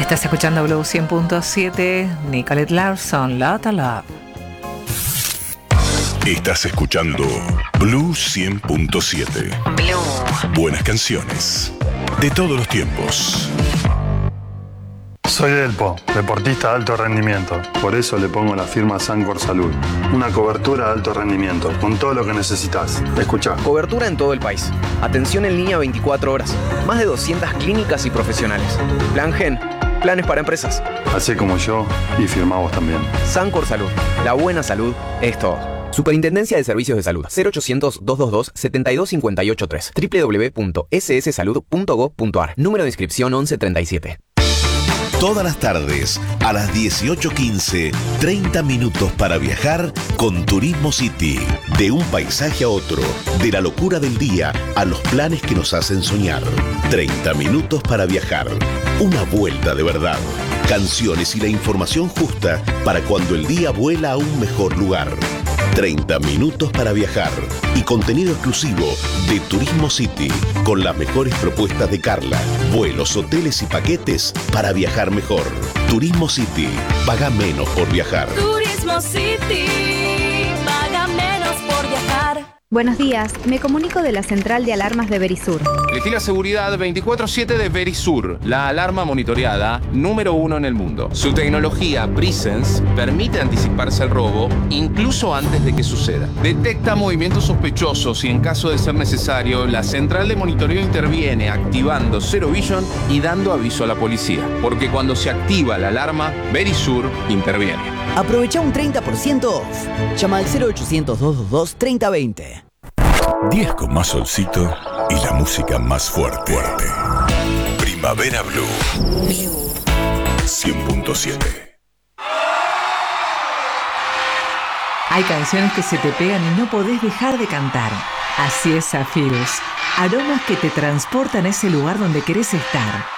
Estás escuchando Blue 100.7, Nicolette Larson, Lot of Love. Estás escuchando Blue 100.7. Blue. Buenas canciones de todos los tiempos. Soy Delpo, deportista de alto rendimiento. Por eso le pongo la firma Sancor Salud. Una cobertura de alto rendimiento, con todo lo que necesitas. Escuchá. Cobertura en todo el país. Atención en línea 24 horas. Más de 200 clínicas y profesionales. Plan Gen. Planes para empresas. Hacé como yo y firmá vos también. Sancor Salud. La buena salud es todo. Superintendencia de Servicios de Salud. 0800-222-72583. www.sssalud.gov.ar. Número de inscripción 1137. Todas las tardes, a las 18:15, 30 minutos para viajar con Turismo City. De un paisaje a otro, de la locura del día a los planes que nos hacen soñar. 30 minutos para viajar. Una vuelta de verdad. Canciones y la información justa para cuando el día vuela a un mejor lugar. 30 minutos para viajar y contenido exclusivo de Turismo City con las mejores propuestas de Carla, vuelos, hoteles y paquetes para viajar mejor. Turismo City, paga menos por viajar. Turismo City, paga menos por viajar. Buenos días, me comunico de la central de alarmas de Verisur. Elegí la seguridad 24/7 de Verisur, la alarma monitoreada número 1 en el mundo. Su tecnología Presence permite anticiparse al robo incluso antes de que suceda. Detecta movimientos sospechosos y en caso de ser necesario, la central de monitoreo interviene activando Zero Vision y dando aviso a la policía. Porque cuando se activa la alarma, Verisur interviene. Aprovecha un 30% off. Llama al 0800-222-3020. 10 con más solcito y la música más fuerte. Primavera Blue 100.7. Hay canciones que se te pegan y no podés dejar de cantar. Así es Zephyrus. Aromas que te transportan a ese lugar donde querés estar.